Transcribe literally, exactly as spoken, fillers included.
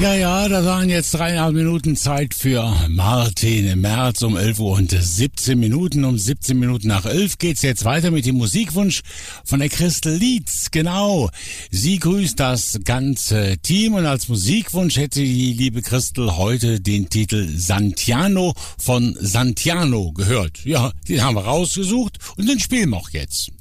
Ja, ja, da waren jetzt dreieinhalb Minuten Zeit für Martin Merz um elf Uhr und siebzehn Minuten. Um siebzehn Minuten nach elf geht's jetzt weiter mit dem Musikwunsch von der Christel Lietz. Genau. Sie grüßt das ganze Team und als Musikwunsch hätte die liebe Christel heute den Titel Santiano von Santiano gehört. Ja, den haben wir rausgesucht und den spielen wir auch jetzt.